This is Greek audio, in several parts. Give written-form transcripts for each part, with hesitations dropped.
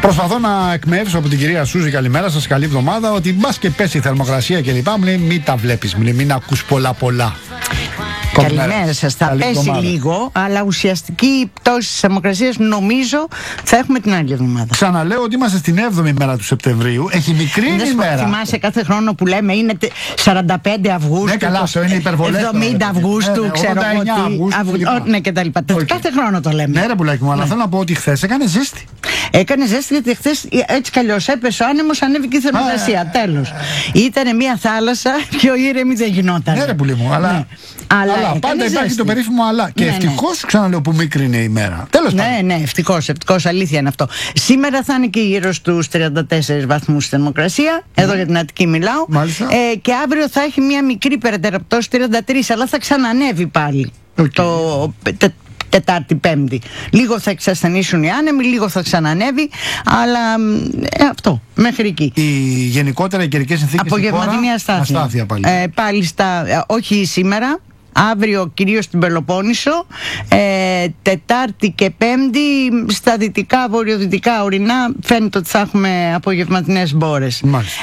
Προσπαθώ να εκμεύσω από την κυρία Σούζη, καλημέρα σας, καλή εβδομάδα, ότι μπας και πέσει η θερμοκρασία κλπ. Μου λέει μην τα βλέπεις, μου λέει μην ακούς πολλά. Καλημέρα σας. Θα πέσει εβδομάδα λίγο, αλλά ουσιαστική πτώση της θερμοκρασίας νομίζω θα έχουμε την άλλη εβδομάδα. Ξαναλέω ότι είμαστε στην 7η μέρα του Σεπτεμβρίου. Έχει μικρή ημέρα. Θυμάσαι κάθε χρόνο που λέμε είναι 45 Αυγούστου. Ναι, καλά, αυτό είναι υπερβολές. 70 Αυγούστου, ξέρω εγώ τι. Ναι, και τα λοιπά. Κάθε χρόνο το λέμε. Ναι, ρε πουλάκι μου, αλλά θέλω να πω ότι χθες έκανε ζέστη. Έκανε ζέστη γιατί χθες έτσι κι αλλιώς έπεσε ο άνεμος, ανέβηκε η θερμοκρασία. Τέλος. Ήταν μια θάλασσα πιο ήρεμη δεν γινόταν. Ναι, ρε πουλί μου, αλλά πάντα υπάρχει το περίφημο αλλά. Και ευτυχώς, ξαναλέω, που μικρή είναι η μέρα. Τέλος πάντων. Ναι, ευτυχώς, αλήθεια είναι αυτό. Σήμερα θα είναι και γύρω στους 34 βαθμούς θερμοκρασία. Εδώ για την Αττική μιλάω. Και αύριο θα έχει μια μικρή περαιτέρω πτώση 33, αλλά θα ξανανεύει πάλι. Τετάρτη, Πέμπτη. Λίγο θα εξασθενήσουν οι άνεμοι, λίγο θα ξανανεύει, αλλά αυτό, μέχρι εκεί. Οι γενικότερα οι καιρικές συνθήκες απογευματινή αστάθεια πάλι. Πάλι όχι σήμερα. Αύριο κυρίως στην Πελοπόννησο, Τετάρτη και Πέμπτη στα δυτικά, βορειοδυτικά ορεινά φαίνεται ότι θα έχουμε απογευματινές μπόρες.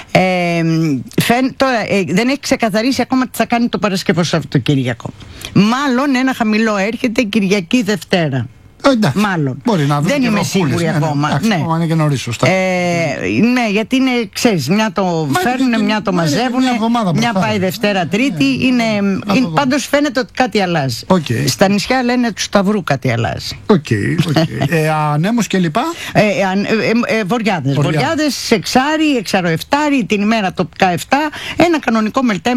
Τώρα δεν έχει ξεκαθαρίσει ακόμα τι θα κάνει το Παρασκευό Σαββατοκύριακο. Μάλλον ένα χαμηλό έρχεται Κυριακή Δευτέρα. Μάλλον. Μπορεί να δεν είμαι σίγουρη ακόμα. Είναι και νωρίς, σωστά. Ναι, γιατί είναι, ξέρεις, μια το φέρνουν, μια το μαζεύουν, μια πάει Δευτέρα, Τρίτη. Πάντως φαίνεται ότι κάτι αλλάζει. Στα νησιά λένε του Σταυρού κάτι αλλάζει. Ανέμους και λοιπά. Βοριάδες, εξάρι, εξαροεφτάρι, την ημέρα τοπικά 7, ένα κανονικό μελτέμ.